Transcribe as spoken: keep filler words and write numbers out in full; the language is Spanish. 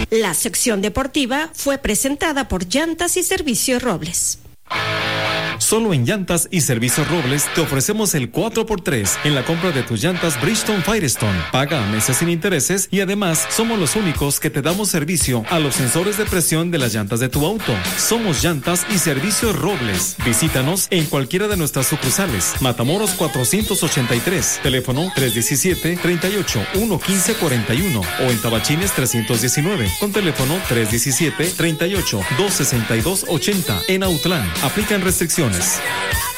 La sección deportiva fue presentada por Llantas y Servicios Robles. Solo en Llantas y Servicios Robles te ofrecemos el cuatro por tres en la compra de tus llantas Bridgestone Firestone. Paga a meses sin intereses y además somos los únicos que te damos servicio a los sensores de presión de las llantas de tu auto. Somos Llantas y Servicios Robles. Visítanos en cualquiera de nuestras sucursales. Matamoros cuatrocientos ochenta y tres, teléfono tres diecisiete, treinta y ocho, uno quince, cuarenta y uno o en Tabachines trescientos diecinueve con teléfono tres diecisiete, treinta y ocho, dos sesenta y dos, ochenta. En Autlán aplican restricciones.